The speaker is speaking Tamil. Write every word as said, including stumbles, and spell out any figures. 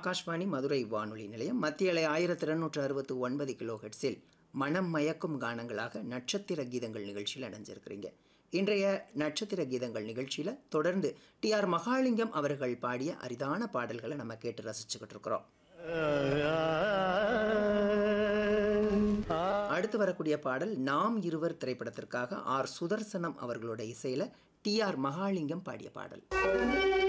ஆகாஷ்வாணி மதுரை வானொலி நிலையம். மத்திய அலை ஆயிரத்தி இருநூற்று அறுபத்தி ஒன்பது கிலோ ஹெட்ஸில் மனம் மயக்கும் கானங்களாக நட்சத்திர கீதங்கள் நிகழ்ச்சியில் அடைஞ்சிருக்கிறீங்க. இன்றைய நட்சத்திர கீதங்கள் நிகழ்ச்சியில் தொடர்ந்து டி ஆர் மகாலிங்கம் அவர்கள் பாடிய அரிதான பாடல்களை நம்ம கேட்டு ரசிச்சுக்கிட்டு இருக்கிறோம். அடுத்து வரக்கூடிய பாடல் நாம் இருவர் திரைப்படத்திற்காக ஆர் சுதர்சனம் அவர்களோட இசையில டி ஆர் மகாலிங்கம் பாடிய பாடல்.